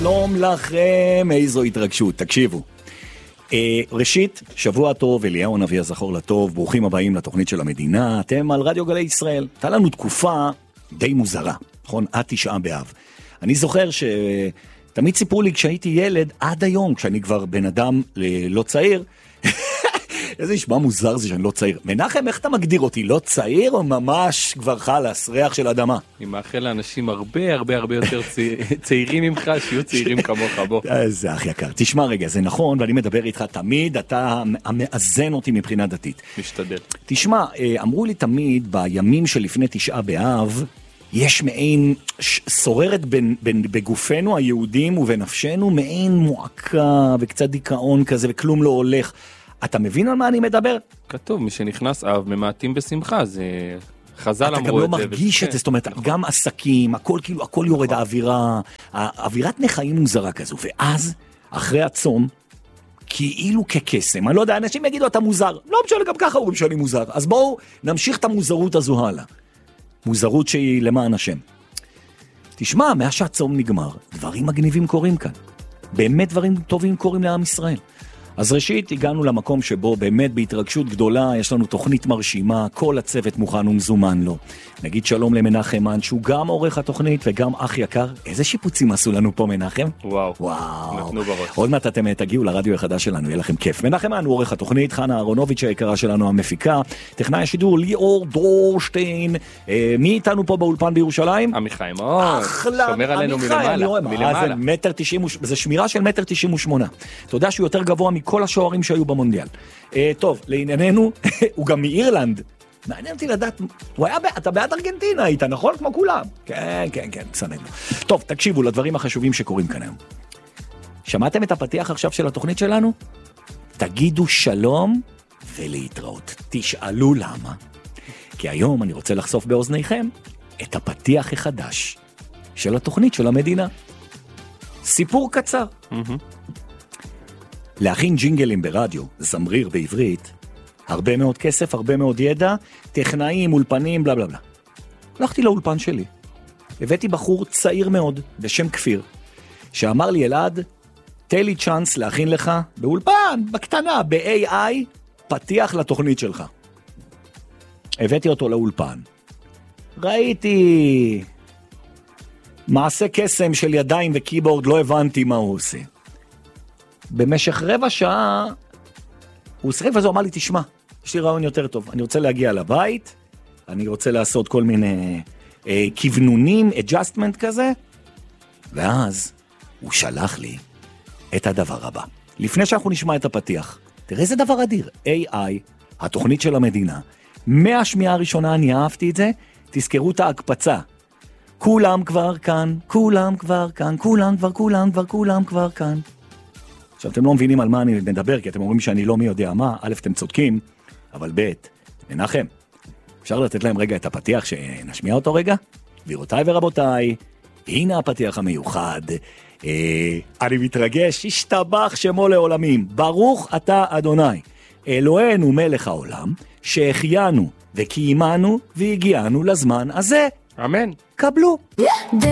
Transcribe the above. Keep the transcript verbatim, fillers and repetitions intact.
שלום לכם, איזו התרגשות, תקשיבו. ראשית, שבוע טוב, אליהו הנביא הזכור לטוב, ברוכים הבאים לתוכנית של המדינה, אתם על רדיו גלי ישראל. הייתה לנו תקופה די מוזרה, נכון? עד תשעה באב. אני זוכר שתמיד סיפרו לי כשהייתי ילד, עד היום, כשאני כבר בן אדם לא צעיר, איזה נשמע מוזר זה שאני לא צעיר. מנחם, איך אתה מגדיר אותי? לא צעיר או ממש כבר חלס, ריח של אדמה? אני מאחל לאנשים הרבה הרבה הרבה יותר צעירים ממך, שיהיו צעירים כמוך בו. זה אח יקר. תשמע רגע, זה נכון, ואני מדבר איתך תמיד, אתה מאזן אותי מבחינה דתית. משתדל. תשמע, אמרו לי תמיד, בימים שלפני תשעה באב, יש מעין, שוררת בין, בין, בגופנו היהודים ובנפשנו, מעין מועקה וקצת דיכאון כזה, וכלום לא הולך. אתה מבין על מה אני מדבר? כתוב, מי שנכנס אב ממעטים בשמחה, זה חז"ל אמרו את זה. אתה גם לא מרגיש את זה, זאת אומרת, גם עסקים, הכל כאילו, הכל יורד, האווירה, האווירת נחיים מוזרה כזו, ואז, אחרי הצום, כאילו כקסם, אני לא יודע, אנשים יגידו, אתה מוזר, לא משנה, גם ככה אומרים שאני מוזר, אז בואו נמשיך את המוזרות הזו הלאה. מוזרות שהיא למען השם. תשמע, מאז שהצום נגמר, דברים מגניבים קורים כאן. באמת דברים טובים קורים לעם ישראל. אז ראשית הגענו למקום שבו באמת בהתרגשות גדולה יש לנו תוכנית מרשימה, כל הצוות מוכן ומזומן לו. נגיד שלום למנחם מן, שהוא גם עורך התוכנית וגם אח יקר. איזה שיפוצים עשו לנו פה מנחם? וואו, וואו. נתנו בראש. עוד מעט אתם תגיעו לרדיו החדש שלנו, יהיה לכם כיף. מנחם מן הוא עורך התוכנית, חנה אהרונוביץ' היקרה שלנו המפיקה, טכנאי השידור ליאור דורשטיין. אה, מי איתנו פה באולפן בירושלים? עמיחי מאוד. אחלה, שומר עלינו מלמעלה. מלמעלה. זה מטר תשעים, זה שמירה של מטר תשעים ושמונה. אתה יודע שהוא יותר גבוה כל השוערים שהיו במונדיאל. אה, טוב, לענייננו, הוא גם מאירלנד. מעניין אותי לדעת, הוא היה, אתה בעד ארגנטינה היית, נכון? כמו כולם. כן, כן, כן, בסדר. טוב, תקשיבו לדברים החשובים שקורים כאן היום. שמעתם את הפתיח עכשיו של התוכנית שלנו? תגידו שלום ולהתראות. תשאלו למה. כי היום אני רוצה לחשוף באוזניכם את הפתיח החדש של התוכנית של המדינה. סיפור קצר. Mm-hmm. להכין ג'ינגלים ברדיו, זמריר בעברית, הרבה מאוד כסף, הרבה מאוד ידע, טכנאים, אולפנים, בלה בלה בלה. הלכתי לאולפן שלי. הבאתי בחור צעיר מאוד, בשם כפיר, שאמר לי, אלעד, תן לי צ'אנס להכין לך באולפן, בקטנה, ב-איי איי, פתיח לתוכנית שלך. הבאתי אותו לאולפן. ראיתי מעשה קסם של ידיים וקיבורד, לא הבנתי מה הוא עושה. במשך רבע שעה, הוא שחק וזה אמר לי, תשמע, יש לי רעיון יותר טוב, אני רוצה להגיע לבית, אני רוצה לעשות כל מיני אה, כיוונונים, adjustment כזה, ואז הוא שלח לי את הדבר הבא. לפני שאנחנו נשמע את הפתיח, תראה איזה דבר אדיר, איי איי, התוכנית של המדינה, מהשמיעה הראשונה אני אהבתי את זה, תזכרו את ההקפצה, כולם כבר כאן, כולם כבר כאן, כולם כבר, כולם כבר, כולם כבר כאן. עכשיו, אתם לא מבינים על מה אני מדבר, כי אתם אומרים שאני לא מי יודע מה, א', אתם צודקים, אבל ב', מנחם, אפשר לתת להם רגע את הפתיח שנשמיע אותו רגע? גבירותיי ורבותיי, הנה הפתיח המיוחד, אה, אני מתרגש, השתבח שמו לעולמים, ברוך אתה אדוני, אלוהינו מלך העולם, שהחיינו וקיימנו והגיענו לזמן הזה. אמן. קבלו.